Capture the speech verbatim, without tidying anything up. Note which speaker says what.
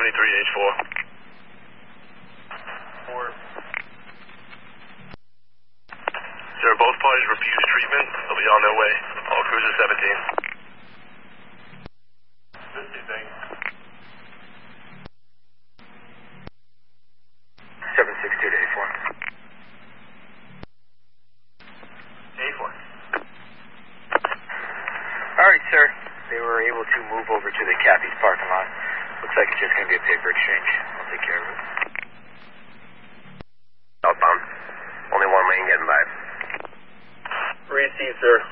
Speaker 1: seventy-three H four.
Speaker 2: Four.
Speaker 1: Sir, both parties refuse treatment. They'll be on their way. All cruiser seventeen.
Speaker 2: fifty, thanks.
Speaker 3: seven six two to A four.
Speaker 2: A four.
Speaker 3: Alright, sir. They were able to move over to the Cappy's parking lot. Looks like it's just going to be a paper exchange. I'll take care of it.
Speaker 1: Outbound. Only one lane getting by.
Speaker 2: Received, sir.